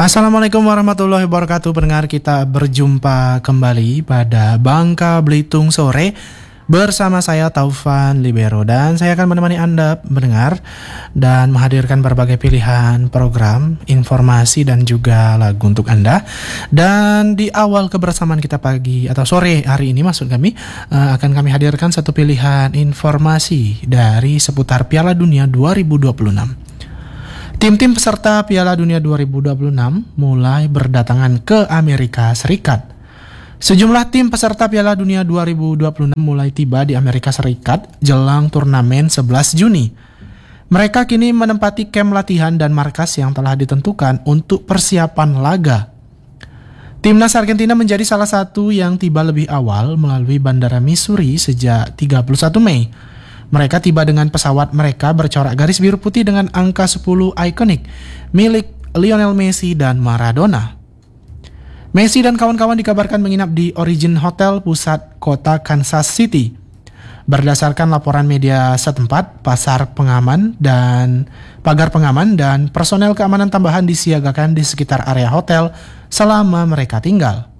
Assalamualaikum warahmatullahi wabarakatuh. Pendengar, kita berjumpa kembali pada Bangka Belitung Sore bersama saya Taufan Libero, dan saya akan menemani Anda mendengar dan menghadirkan berbagai pilihan program, informasi dan juga lagu untuk Anda. Dan di awal kebersamaan kita pagi atau sore hari ini maksud kami akan kami hadirkan satu pilihan informasi dari seputar Piala Dunia 2026. Tim-tim peserta Piala Dunia 2026 mulai berdatangan ke Amerika Serikat. Sejumlah tim peserta Piala Dunia 2026 mulai tiba di Amerika Serikat jelang turnamen 11 Juni. Mereka kini menempati kamp latihan dan markas yang telah ditentukan untuk persiapan laga. Timnas Argentina menjadi salah satu yang tiba lebih awal melalui Bandara Missouri sejak 31 Mei. Mereka tiba dengan pesawat mereka bercorak garis biru putih dengan angka 10 ikonik milik Lionel Messi dan Maradona. Messi dan kawan-kawan dikabarkan menginap di Origin Hotel pusat kota Kansas City. Berdasarkan laporan media setempat, pagar pengaman dan personel keamanan tambahan disiagakan di sekitar area hotel selama mereka tinggal.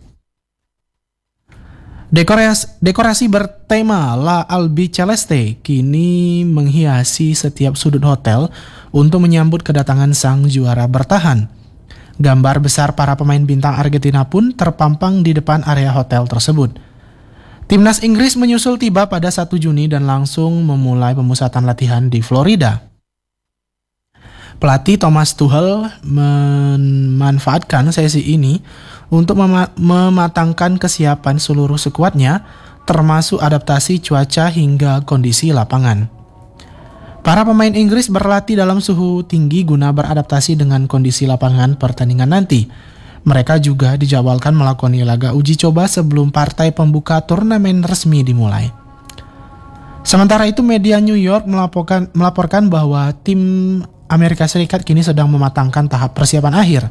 Dekorasi bertema La Albiceleste kini menghiasi setiap sudut hotel untuk menyambut kedatangan sang juara bertahan. Gambar besar para pemain bintang Argentina pun terpampang di depan area hotel tersebut. Timnas Inggris menyusul tiba pada 1 Juni dan langsung memulai pemusatan latihan di Florida. Pelatih Thomas Tuchel memanfaatkan sesi ini untuk mematangkan kesiapan seluruh skuadnya, termasuk adaptasi cuaca hingga kondisi lapangan. Para pemain Inggris berlatih dalam suhu tinggi guna beradaptasi dengan kondisi lapangan pertandingan nanti. Mereka juga dijadwalkan melakoni laga uji coba sebelum partai pembuka turnamen resmi dimulai. Sementara itu, media New York melaporkan bahwa tim Amerika Serikat kini sedang mematangkan tahap persiapan akhir.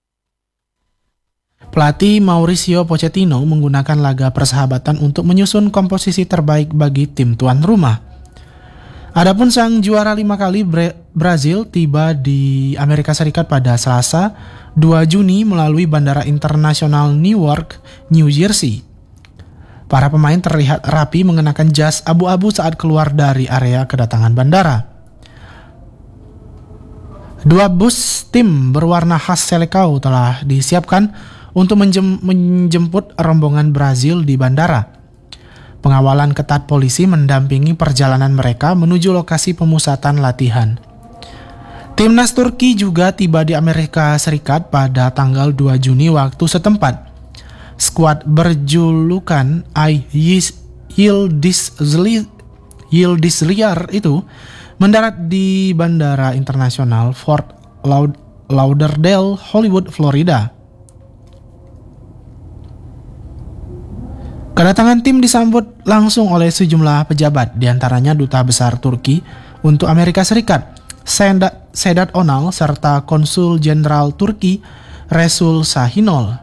Pelatih Mauricio Pochettino menggunakan laga persahabatan untuk menyusun komposisi terbaik bagi tim tuan rumah. Adapun sang juara 5 kali Brazil tiba di Amerika Serikat pada Selasa 2 Juni melalui Bandara Internasional Newark, New Jersey. Para pemain terlihat rapi mengenakan jas abu-abu saat keluar dari area kedatangan bandara. 2 bus tim berwarna khas Selecao telah disiapkan untuk menjemput rombongan Brazil di bandara. Pengawalan ketat polisi mendampingi perjalanan mereka menuju lokasi pemusatan latihan. Timnas Turki juga tiba di Amerika Serikat pada tanggal 2 Juni waktu setempat. Skuad berjulukan Ay Yıldızlar itu mendarat di Bandara Internasional Fort Lauderdale, Hollywood, Florida. Kedatangan tim disambut langsung oleh sejumlah pejabat, diantaranya Duta Besar Turki untuk Amerika Serikat, Sedat Onal, serta Konsul Jenderal Turki, Resul Sahinol.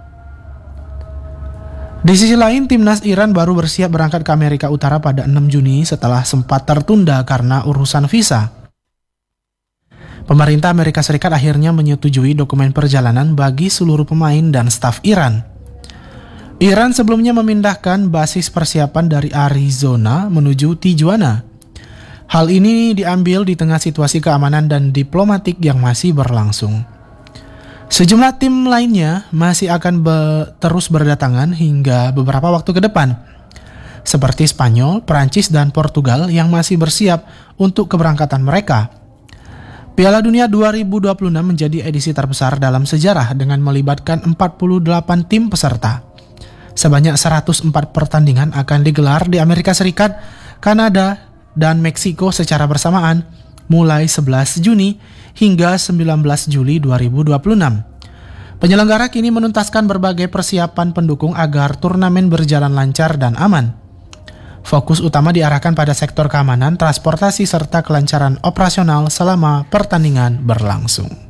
Di sisi lain, timnas Iran baru bersiap berangkat ke Amerika Utara pada 6 Juni setelah sempat tertunda karena urusan visa. Pemerintah Amerika Serikat akhirnya menyetujui dokumen perjalanan bagi seluruh pemain dan staf Iran. Iran sebelumnya memindahkan basis persiapan dari Arizona menuju Tijuana. Hal ini diambil di tengah situasi keamanan dan diplomatik yang masih berlangsung. Sejumlah tim lainnya masih akan terus berdatangan hingga beberapa waktu ke depan, seperti Spanyol, Prancis, dan Portugal yang masih bersiap untuk keberangkatan mereka. Piala Dunia 2026 menjadi edisi terbesar dalam sejarah dengan melibatkan 48 tim peserta. Sebanyak 104 pertandingan akan digelar di Amerika Serikat, Kanada, dan Meksiko secara bersamaan mulai 11 Juni hingga 19 Juli 2026. Penyelenggara kini menuntaskan berbagai persiapan pendukung agar turnamen berjalan lancar dan aman. Fokus utama diarahkan pada sektor keamanan, transportasi, serta kelancaran operasional selama pertandingan berlangsung.